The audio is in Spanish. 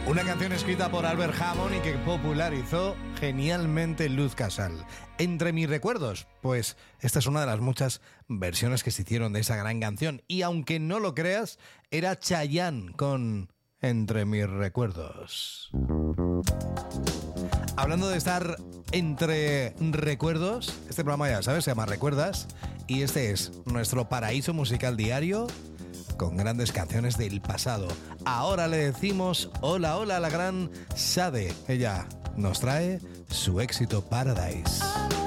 Una canción escrita por Albert Hammond y que popularizó genialmente Luz Casal. Entre mis recuerdos, pues esta es una de las muchas versiones que se hicieron de esa gran canción. Y aunque no lo creas, era Chayanne con Entre mis recuerdos. Hablando de estar entre recuerdos, este programa ya sabes, se llama Recuerdas. Y este es nuestro paraíso musical diario con grandes canciones del pasado. Ahora le decimos hola, hola a la gran Sade. Ella nos trae su éxito Paradise.